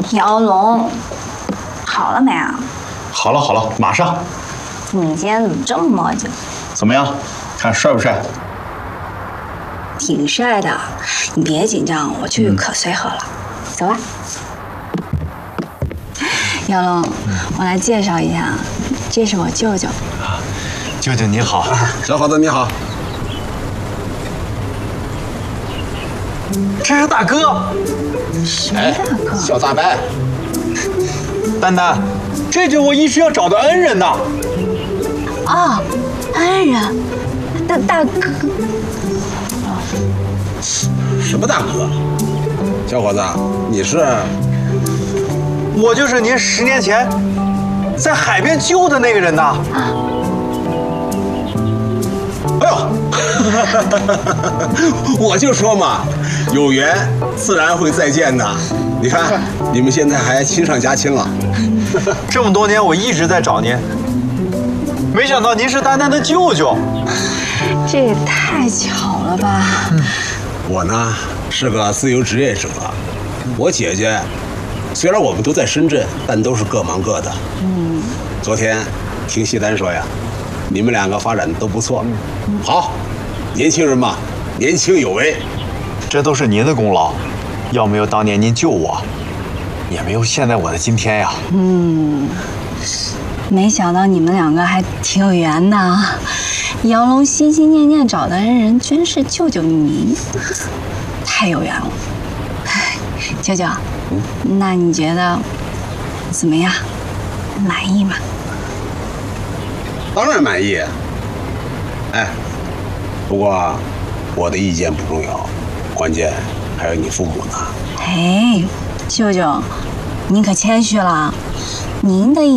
姚龙，好了没啊？ 好了好了，马上。 你今天怎么这么磨叽？ 怎么样？看帅不帅？ 挺帅的，你别紧张，我去可随和了。走吧。姚龙，我来介绍一下，这是我舅舅。 舅舅你好， 小伙子你好。 这是大哥。 谁大哥？ 小大白。 丹丹，这就是我一直要找的恩人呐。 哦，恩人，大哥。 什么大哥？小伙子，你是？ 我就是您10年前在海边救的那个人呐。 哎呦，我就说嘛，有缘自然会再见的。你看，你们现在还亲上加亲了。 这么多年我一直在找您，没想到您是丹丹的舅舅。 这也太巧了吧！ 我呢是个自由职业者，我姐姐虽然我们都在深圳，但都是各忙各的。昨天听西单说呀，你们两个发展的都不错。好，年轻人嘛，年轻有为。 这都是您的功劳，要没有当年您救我，也没有现在我的今天呀。 没想到你们两个还挺有缘的啊！姚龙心心念念找的恩人，居然是舅舅您，太有缘了。舅舅，那你觉得怎么样？满意吗？ 当然满意。哎，不过我的意见不重要，关键还有你父母呢。 哎，舅舅，您可谦虚了，您的意